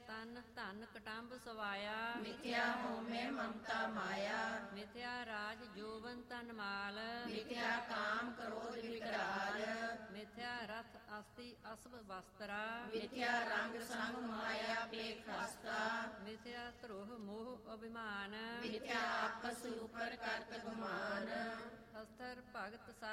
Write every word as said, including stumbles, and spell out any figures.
ਤਨ ਧਨ ਕਟੰਬ ਸਵਾਇਆ। ਮਿਥਿਆ ਹੋਮੇ ਮਮਤਾ ਮਾਇਆ। ਮਿਥਿਆ ਰਾਜ ਜੋਵਨ ਤਨ ਮਾਲ। ਮਿਥਿਆ ਕਾਮ ਕ੍ਰੋਧ ਵਿਕਰਾਲ। ਮਿਥਿਆ ਰਥ ਅਸਤੀ ਅਸਬ ਵਸਤਰਾ। ਮਿਥਿਆ ਰੰਗ ਸੰਗ ਮਾਇਆ ਪੇਖ ਹਸਤਾ। ਮਿਥਿਆ ਧਰੋਹ ਮੋਹ ਅਭਿਮਾਨ। ਮਿਥਿਆ ਆਪਸ ਉਪਰ ਕਰਤ ਗੁਮਾਨ। ਅਸਥਰ ਭਗਤ